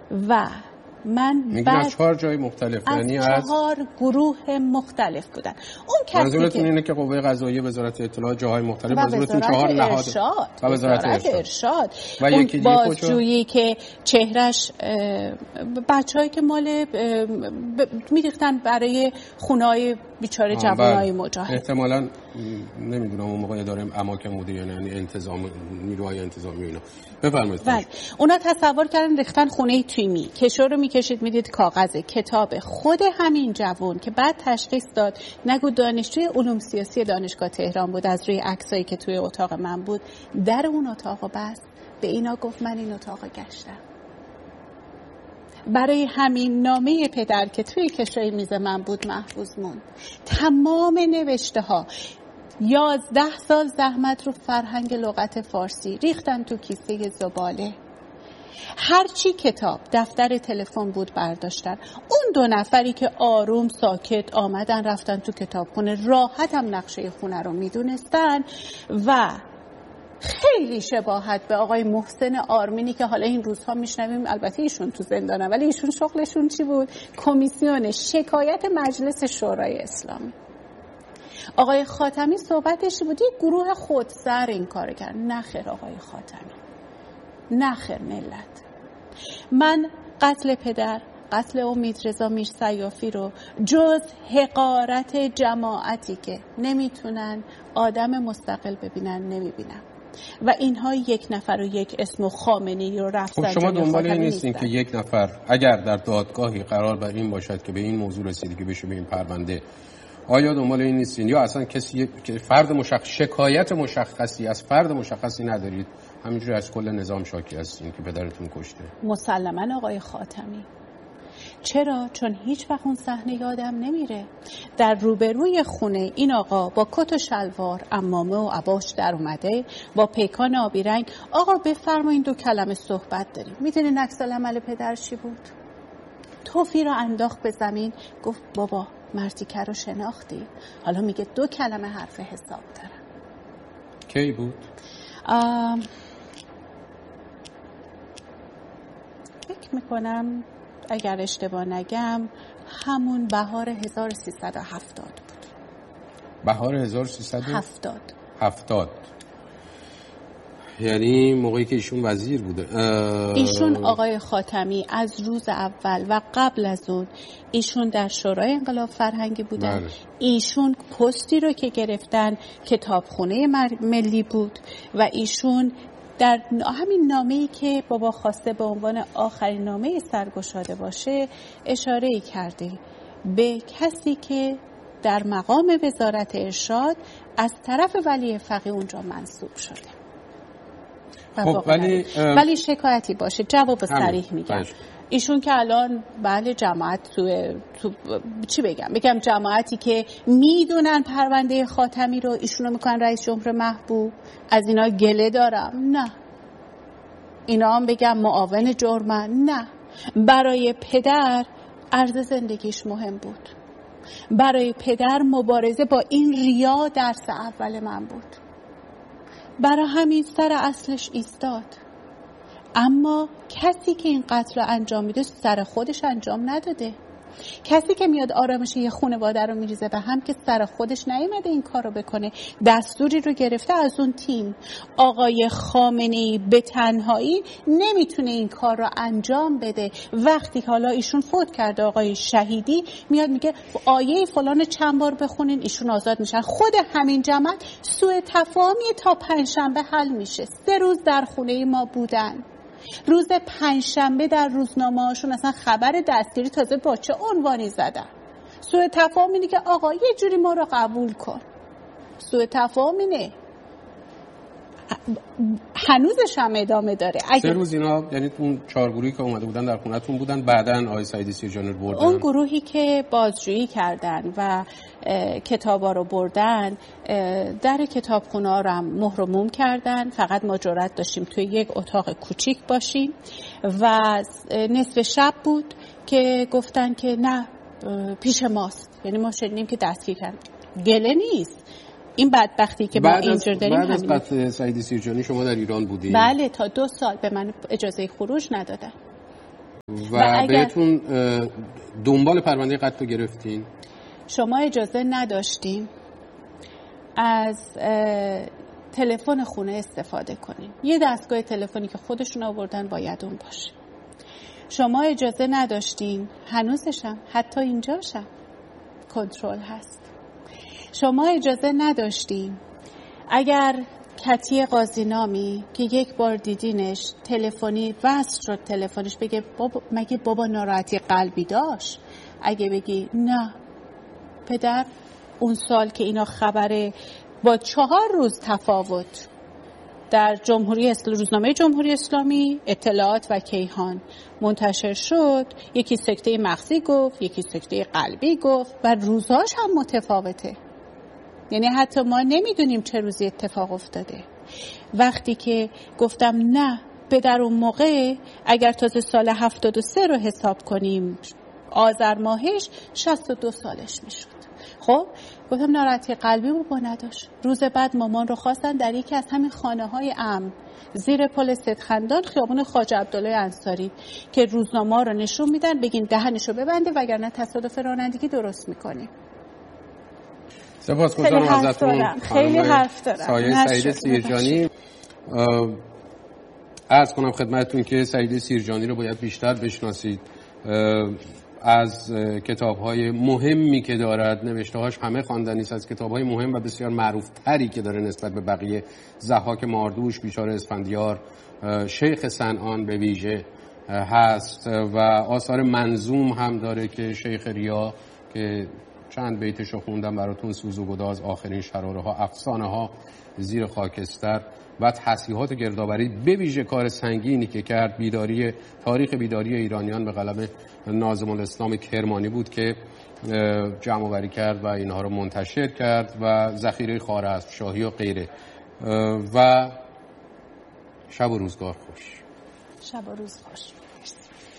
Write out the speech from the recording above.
و من بعد 4 جای مختلف، یعنی از 4 گروه مختلف بودن. اون کسی منظورتون اینه که قوه قضاییه، وزارت اطلاعات، جاهای مختلف، منظورتون 4 نهاد و وزارت ارشاد و یکی دیگه بازجویی که چهرش بچه‌ای که مال میریختن برای خونه‌های بیچاره جوانای مجاهد. احتمالاً نمیدونم اون موقع اداره اماکن بوده یعنی انتظام، نیروهای انتظامی اینا. بفرمایید. اونا تصور کردن ریختن خونه تیمی، کشو رو میکشید میدید کاغذ کتاب. خود همین جوان که بعد تشخیص داد نگو دانشجوی علوم سیاسی دانشگاه تهران بود، از روی عکسایی که توی اتاق من بود در اون اتاقو بست، به اینا گفت من این اتاقو گشتم. برای همین نامه پدر که توی کشوی میز من بود محفوظ موند. تمام نوشته ها 11 سال زحمت رو فرهنگ لغت فارسی ریختن تو کیسه زباله. هرچی کتاب، دفتر، تلفن بود برداشتن. اون 2 نفری که آروم ساکت آمدن رفتن تو کتابخونه، راحت هم نقشه خونه رو میدونستن و خیلی شباهت به آقای محسن آرمینی که حالا این روزها میشنویم، البته ایشون تو زندانه ولی ایشون شغلشون چی بود؟ کمیسیون شکایت مجلس شورای اسلامی. آقای خاتمی صحبتش بود یک گروه خودسر این کار کرد. نخیر آقای خاتمی، نخیر ملت. من قتل پدر، قتل امیدرضا میرسیافی رو جز حقارت جماعتی که نمیتونن آدم مستقل ببینن نمیبینم و اینها 1 نفر و 1 اسم و خامنه‌ای رو رفتن. خب شما دنبال این نیستین که 1 نفر اگر در دادگاهی قرار بر این باشد که به این موضوع رسیدگی که بشه به این پرونده، آیا دنبال این نیستین یا اصلا کسی که فرد شکایت مشخصی از فرد مشخصی ندارید، همینجوری از کل نظام شاکی هستین که پدرتون کشته؟ مسلماً آقای خاتمی. چرا؟ چون هیچ وقت اون صحنه یادم نمیره. در روبروی خونه این آقا با کت و شلوار، عمامه و عباش در اومده با پیکان آبی رنگ، آقا بفرمایید 2 کلمه صحبت داریم. میدونی عکس العمل پدر چی بود؟ توفی رو انداخت به زمین، گفت بابا مرتیکه رو شناختی؟ حالا میگه 2 کلمه حرف حساب دارم. کی بود؟ فکر میکنم اگر اشتباه نگم همون بهار 1370 بود. بهار 1370 یعنی موقعی که ایشون وزیر بوده. ایشون آقای خاتمی از روز اول و قبل از اون ایشون در شورای انقلاب فرهنگی بودن. بله. ایشون پستی رو که گرفتن کتابخونه ملی بود و ایشون در همین نامه‌ای که بابا خواسته به عنوان آخرین نامه سرگشاده باشه اشاره کرده به کسی که در مقام وزارت ارشاد از طرف ولی فقیه اونجا منصوب شده. خب ولی شکایتی باشه جواب صریح میگم. ایشون که الان بله جماعت تو چی بگم جماعتی که میدونن پرونده خاتمی رو ایشونو میکنن رئیس جمهور محبوب، از اینا گله دارم؟ نه. اینا هم بگم معاون جرمن؟ نه. برای پدر عرض زندگیش مهم بود. برای پدر مبارزه با این ریا درس اول من بود. برای همین سر اصلش ایستاد. اما کسی که این قتل رو انجام میده سر خودش انجام نداده. کسی که میاد آرامش یه خانواده رو میریزه به هم که سر خودش نیومده این کار رو بکنه، دستوری رو گرفته از اون تیم. آقای خامنه‌ای به تنهایی نمیتونه این کار رو انجام بده. وقتی حالا ایشون فوت کرده آقای شهیدی میاد میگه آیه فلان چند بار بخونین ایشون آزاد میشن. خود همین جماعت سوء تفاهمی تا پنجشنبه حل میشه. 3 روز در خونه ما بودن. روز پنجشنبه در روزنامه‌هاشون اصلا خبر دستگیری تازه با چه عنوانی زدن. سوء تفاهم اینه که آقا یه جوری ما رو قبول کن. سوء تفاهم اینه. هنوزش هم ادامه داره. 3 روز اینا یعنی اون 4 گروهی که اومده بودن در خونه‌تون بودن، بعدن آقای سعیدی سیرجانی رو بردن. اون گروهی که بازجویی کردن و کتابا رو بردن در کتابخونه‌ها رو هم مهر و موم کردن. فقط ما جرأت داشتیم توی یک اتاق کوچیک باشیم و نصف شب بود که گفتن که نه پیش ماست. یعنی ما شنیدیم که دستگیر کردن. گله نیست. این بدبختی که ما اینجور داریم. بعد از قتل سعیدی سیرجانی شما در ایران بودید؟ بله تا 2 سال به من اجازه خروج ندادن. و بهتون دنبال پرونده قتل گرفتین؟ شما اجازه نداشتین از تلفن خونه استفاده کنین. یه دستگاه تلفنی که خودشون آوردن باید اون باشه. شما اجازه نداشتین، هنوزشم حتی اینجاشم کنترل هست. شما اجازه نداشتین اگر کتی قاضینامی که یک بار دیدینش تلفنی وصل شد تلفنش بگه مگه بابا ناراحتی قلبی داشت، اگه بگی نه پدر اون سال که اینا خبره با 4 روز تفاوت در روزنامه جمهوری اسلامی اطلاعات و کیهان منتشر شد، یکی سکته مغزی گفت، یکی سکته قلبی گفت و روزاش هم متفاوته. یعنی حتی ما نمیدونیم چه روزی اتفاق افتاده. وقتی که گفتم نه پدر اون موقع اگر تازه سال 73 رو حساب کنیم آذر ماهش 62 سالش میشد. خب گفتم ناراحتی قلبی بابا نداشت. روز بعد مامان رو خواستن در یکی از همین خانه‌های امن زیر پل سیدخندان خیابون خواجه عبدالله انصاری که روزنامه رو نشون میدن بگین دهنشو ببنده وگرنه تصادف رانندگی درست میکنه. سپاسگزارم ازتون. خیلی حرف دارم. سایه سعید سیرجانی. عرض کنم خدمتتون که سعید سیرجانی رو باید بیشتر بشناسید. از کتاب‌های مهمی که دارد، نوشته‌هاش همه خواندنی است، از کتاب‌های مهم و بسیار معروف‌تری که داره نسبت به بقیه، ضحاک ماردوش، بیچاره اسفندیار، شیخ صنعان به ویژه هست و آثار منظوم هم داره که شیخ ریا که چند بیتشو خوندم براتون، سوز و گداز، آخرین شراره‌ها، افسانه‌ها زیر خاکستر و تصحیحات گردآوری، به ویژه کار سنگینی که کرد تاریخ بیداری ایرانیان به قلم ناظم الاسلام کرمانی بود که جمع آوری کرد و اینها رو منتشر کرد و ذخیره خوارزمشاهی و غیره. و شب و روزگار خوش. شب و روز خوش.